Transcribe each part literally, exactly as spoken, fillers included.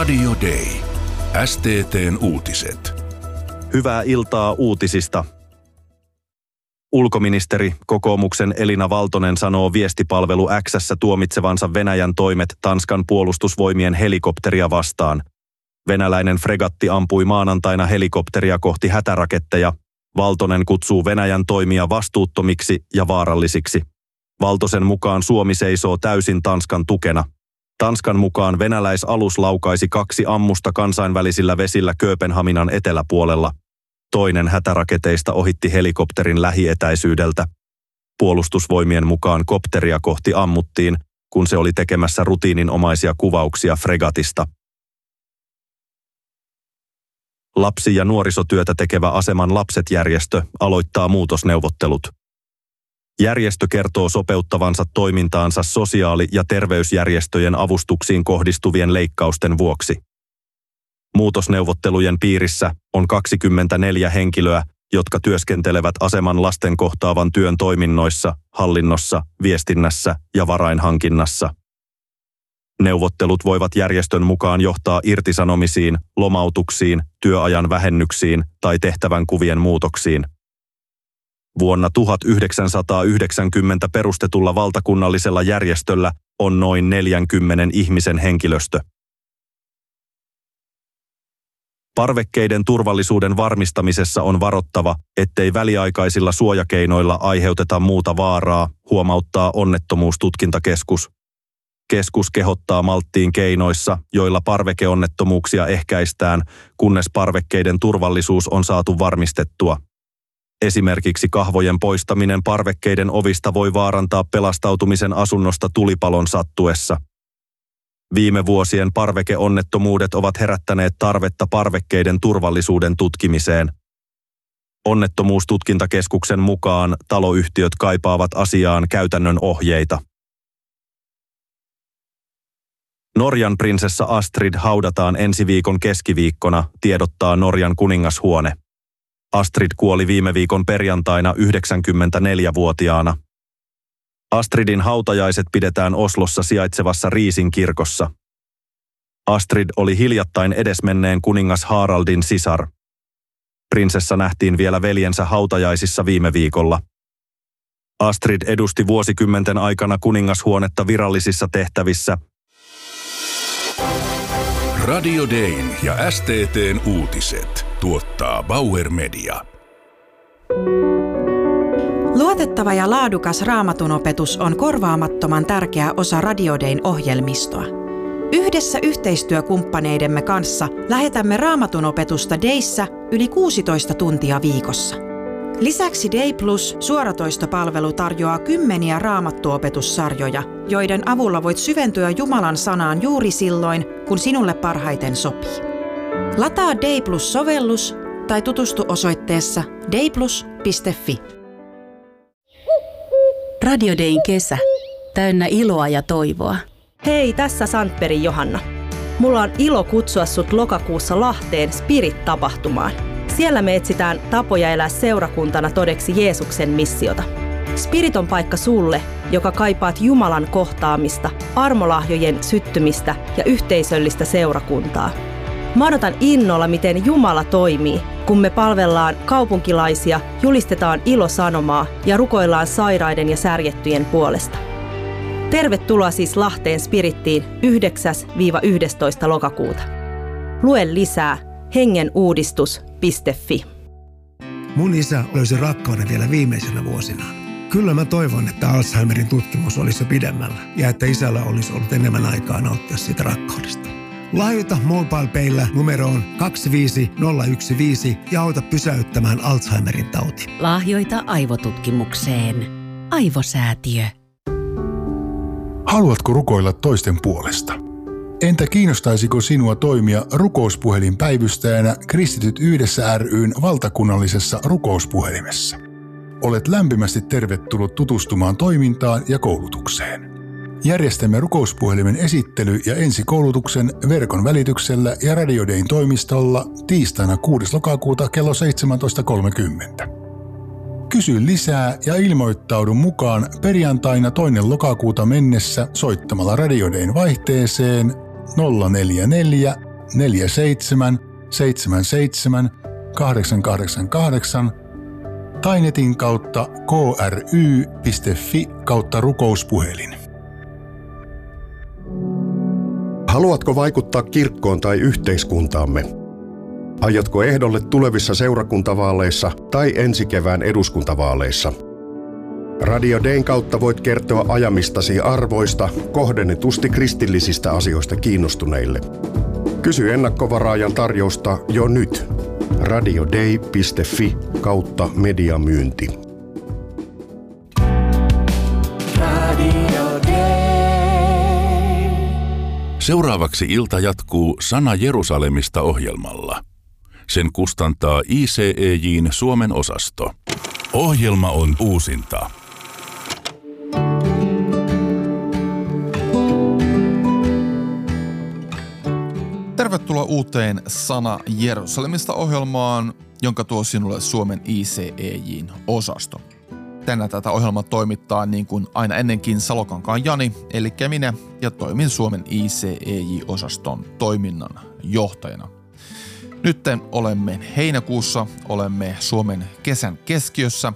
Radio Day. S T T:n uutiset. Hyvää iltaa uutisista. Ulkoministeri, kokoomuksen Elina Valtonen sanoo viestipalvelu X:ssä tuomitsevansa Venäjän toimet Tanskan puolustusvoimien helikopteria vastaan. Venäläinen fregatti ampui maanantaina helikopteria kohti hätäraketteja. Valtonen kutsuu Venäjän toimia vastuuttomiksi ja vaarallisiksi. Valtosen mukaan Suomi seisoo täysin Tanskan tukena. Tanskan mukaan venäläisalus laukaisi kaksi ammusta kansainvälisillä vesillä Kööpenhaminan eteläpuolella. Toinen hätäraketeista ohitti helikopterin lähietäisyydeltä. Puolustusvoimien mukaan kopteria kohti ammuttiin, kun se oli tekemässä rutiininomaisia kuvauksia fregatista. Lapsi- ja nuorisotyötä tekevä Aseman Lapset-järjestö aloittaa muutosneuvottelut. Järjestö kertoo sopeuttavansa toimintaansa sosiaali- ja terveysjärjestöjen avustuksiin kohdistuvien leikkausten vuoksi. Muutosneuvottelujen piirissä on kaksikymmentäneljä henkilöä, jotka työskentelevät Aseman lasten kohtaavan työn toiminnoissa, hallinnossa, viestinnässä ja varainhankinnassa. Neuvottelut voivat järjestön mukaan johtaa irtisanomisiin, lomautuksiin, työajan vähennyksiin tai tehtävänkuvien muutoksiin. Vuonna tuhatyhdeksänsataayhdeksänkymmentä perustetulla valtakunnallisella järjestöllä on noin neljänkymmenen ihmisen henkilöstö. Parvekkeiden turvallisuuden varmistamisessa on varottava, ettei väliaikaisilla suojakeinoilla aiheuteta muuta vaaraa, huomauttaa Onnettomuustutkintakeskus. Keskus kehottaa malttiin keinoissa, joilla parvekeonnettomuuksia ehkäistään, kunnes parvekkeiden turvallisuus on saatu varmistettua. Esimerkiksi kahvojen poistaminen parvekkeiden ovista voi vaarantaa pelastautumisen asunnosta tulipalon sattuessa. Viime vuosien parvekeonnettomuudet ovat herättäneet tarvetta parvekkeiden turvallisuuden tutkimiseen. Onnettomuustutkintakeskuksen mukaan taloyhtiöt kaipaavat asiaan käytännön ohjeita. Norjan prinsessa Astrid haudataan ensi viikon keskiviikkona, tiedottaa Norjan kuningashuone. Astrid kuoli viime viikon perjantaina yhdeksänkymmentäneljävuotiaana. Astridin hautajaiset pidetään Oslossa sijaitsevassa Riisin kirkossa. Astrid oli hiljattain edesmenneen kuningas Haraldin sisar. Prinsessa nähtiin vielä veljensä hautajaisissa viime viikolla. Astrid edusti vuosikymmenten aikana kuningashuonetta virallisissa tehtävissä. Radio Dayn ja S T T:n uutiset tuottaa Bauer Media. Luotettava ja laadukas Raamatunopetus on korvaamattoman tärkeä osa Radio Dayn ohjelmistoa. Yhdessä yhteistyökumppaneidemme kanssa lähetämme Raamatunopetusta Dayssä yli kuusitoista tuntia viikossa. Lisäksi Day Plus suoratoistopalvelu tarjoaa kymmeniä raamattuopetussarjoja, joiden avulla voit syventyä Jumalan sanaan juuri silloin, kun sinulle parhaiten sopii. Lataa Day Plus-sovellus tai tutustu osoitteessa dayplus piste fi. Radio Dayn kesä. Täynnä iloa ja toivoa. Hei, tässä Sandbergin Johanna. Mulla on ilo kutsua sut lokakuussa Lahteen Spirit-tapahtumaan. Siellä me etsitään tapoja elää seurakuntana todeksi Jeesuksen missiota. Spirit on paikka sulle, joka kaipaat Jumalan kohtaamista, armolahjojen syttymistä ja yhteisöllistä seurakuntaa. Mä odotan innolla, miten Jumala toimii, kun me palvellaan kaupunkilaisia, julistetaan ilosanomaa ja rukoillaan sairaiden ja särjettyjen puolesta. Tervetuloa siis Lahteen Spirittiin yhdeksäs yhdestoista lokakuuta. Lue lisää hengenuudistus piste fi. Mun isä löysi rakkauden vielä viimeisenä vuosinaan. Kyllä mä toivon, että Alzheimerin tutkimus olisi jo pidemmällä ja että isällä olisi ollut enemmän aikaa nauttia siitä rakkaudesta. Lahjoita MobilePayllä numeroon kaksi viisi nolla yksi viisi ja auta pysäyttämään Alzheimerin tauti. Lahjoita aivotutkimukseen. Aivosäätiö. Haluatko rukoilla toisten puolesta? Entä kiinnostaisiko sinua toimia rukouspuhelinpäivystäjänä Kristityt yhdessä ry:n valtakunnallisessa rukouspuhelimessa? Olet lämpimästi tervetullut tutustumaan toimintaan ja koulutukseen. Järjestämme rukouspuhelimen esittely- ja ensikoulutuksen verkon välityksellä ja Radio Dayn toimistolla tiistaina kuudes lokakuuta kello seitsemäntoista kolmekymmentä. Kysy lisää ja ilmoittaudu mukaan perjantaina toinen lokakuuta mennessä soittamalla Radio Dayn vaihteeseen nolla neljä neljä neljä seitsemän seitsemän seitsemän kahdeksan kahdeksan kahdeksan tai netin kautta k r y piste f i kautta rukouspuhelin. Haluatko vaikuttaa kirkkoon tai yhteiskuntaamme? Aiotko ehdolle tulevissa seurakuntavaaleissa tai ensi kevään eduskuntavaaleissa? Radio Dayn kautta voit kertoa ajamistasi arvoista kohdennetusti kristillisistä asioista kiinnostuneille. Kysy ennakkovaraajan tarjousta jo nyt. radioday piste f i kautta mediamyynti. Radio Day. Seuraavaksi ilta jatkuu Sana Jerusalemista -ohjelmalla. Sen kustantaa I C E J:n Suomen osasto. Ohjelma on uusinta. Tervetuloa uuteen Sana Jerusalemista -ohjelmaan, jonka tuo sinulle Suomen I C E J:n osasto. Tänään tätä ohjelmaa toimittaa niin kuin aina ennenkin Salokankaan Jani, eli minä, ja toimin Suomen I C E J-osaston toiminnan johtajana. Nyt olemme heinäkuussa, olemme Suomen kesän keskiössä,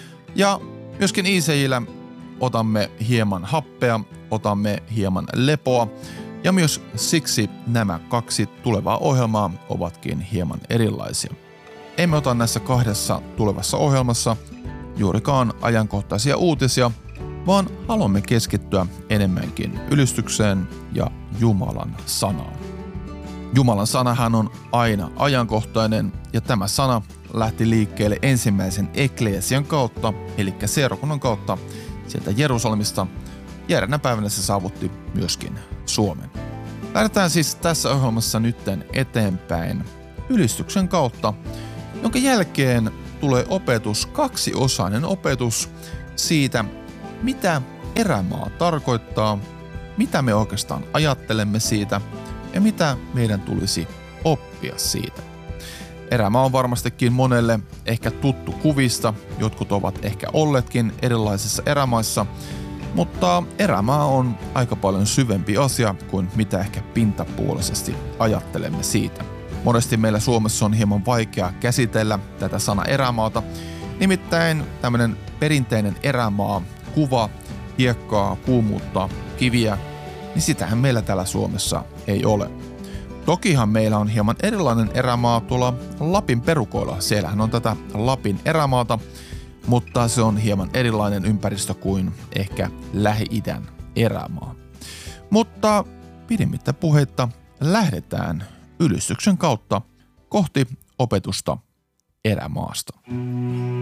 ja myöskin I C J:llä otamme hieman happea, otamme hieman lepoa, ja myös siksi nämä kaksi tulevaa ohjelmaa ovatkin hieman erilaisia. Emme ota näissä kahdessa tulevassa ohjelmassa juurikaan ajankohtaisia uutisia, vaan haluamme keskittyä enemmänkin ylistykseen ja Jumalan sanaan. Jumalan sanahan on aina ajankohtainen, ja tämä sana lähti liikkeelle ensimmäisen ekleesian kautta, eli seurakunnan kautta sieltä Jerusalemista, ja eräänä päivänä se saavutti myöskin Suomen. Lähdetään siis tässä ohjelmassa nytten eteenpäin ylistyksen kautta, jonka jälkeen tulee opetus, kaksiosainen opetus siitä, mitä erämaa tarkoittaa, mitä me oikeastaan ajattelemme siitä ja mitä meidän tulisi oppia siitä. Erämaa on varmastikin monelle ehkä tuttu kuvista, jotkut ovat ehkä olleetkin erilaisissa erämaissa, mutta erämaa on aika paljon syvempi asia kuin mitä ehkä pintapuolisesti ajattelemme siitä. Monesti meillä Suomessa on hieman vaikea käsitellä tätä sana erämaata, nimittäin tämmöinen perinteinen erämaa, kuva, hiekkaa, kuumuutta, kiviä, niin sitähän meillä täällä Suomessa ei ole. Tokihan meillä on hieman erilainen erämaa tuolla Lapin perukoilla. Siellähän on tätä Lapin erämaata, mutta se on hieman erilainen ympäristö kuin ehkä Lähi-idän erämaa. Mutta pidemmittä puheitta lähdetään ylistyksen kautta kohti opetusta erämaasta.